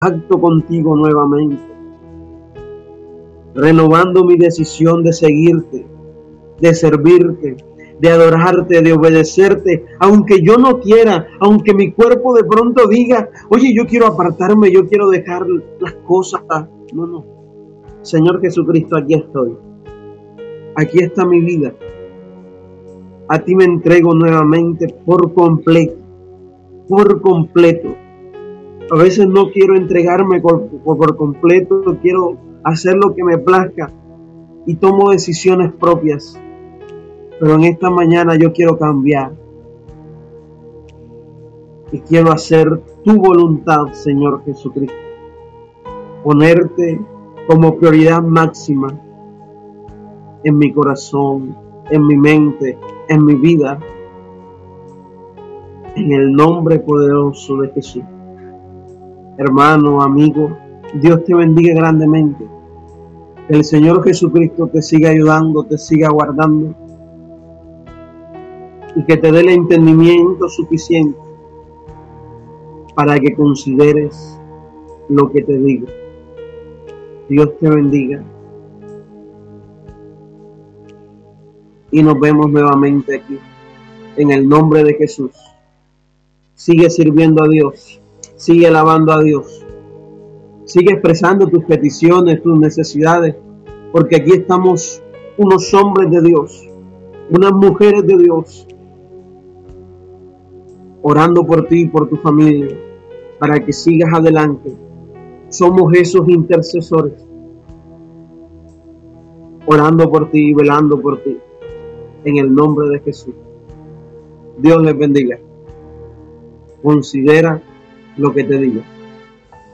Acto contigo nuevamente, renovando mi decisión de seguirte, de servirte, de adorarte, de obedecerte, aunque yo no quiera, aunque mi cuerpo de pronto diga, oye, yo quiero apartarme, yo quiero dejar las cosas. No. Señor Jesucristo, aquí estoy. Aquí está mi vida. A ti me entrego nuevamente por completo, por completo. A veces no quiero entregarme por completo, quiero hacer lo que me plazca y tomo decisiones propias. Pero en esta mañana yo quiero cambiar y quiero hacer tu voluntad, Señor Jesucristo. Ponerte como prioridad máxima en mi corazón, en mi mente, en mi vida. En el nombre poderoso de Jesús. Hermano, amigo, Dios te bendiga grandemente. Que el Señor Jesucristo te siga ayudando, te siga guardando y que te dé el entendimiento suficiente para que consideres lo que te digo. Dios te bendiga y nos vemos nuevamente aquí en el nombre de Jesús. Sigue sirviendo a Dios, sigue alabando a Dios, sigue expresando tus peticiones, tus necesidades, porque aquí estamos unos hombres de Dios, unas mujeres de Dios, orando por ti y por tu familia, para que sigas adelante. Somos esos intercesores, orando por ti y velando por ti, en el nombre de Jesús. Dios les bendiga. Considera lo que te diga.